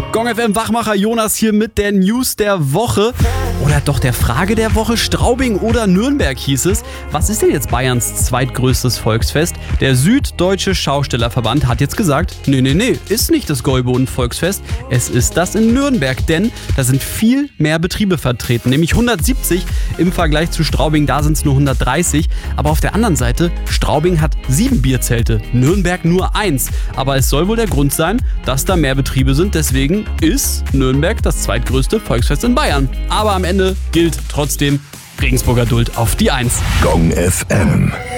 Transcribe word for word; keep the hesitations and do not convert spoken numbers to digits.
Gong F M Wachmacher Jonas hier mit der News der Woche. Oder doch der Frage der Woche, Straubing oder Nürnberg hieß es. Was ist denn jetzt Bayerns zweitgrößtes Volksfest? Der Süddeutsche Schaustellerverband hat jetzt gesagt, nee, nee, nee, ist nicht das Gäuboden-Volksfest, es ist das in Nürnberg, denn da sind viel mehr Betriebe vertreten, nämlich hundertsiebzig im Vergleich zu Straubing, da sind es nur hundertdreißig. Aber auf der anderen Seite, Straubing hat sieben Bierzelte, Nürnberg nur eins. Aber es soll wohl der Grund sein, dass da mehr Betriebe sind, deswegen ist Nürnberg das zweitgrößte Volksfest in Bayern. Aber am Ende gilt trotzdem Regensburger Duld auf die Eins. Gong F M.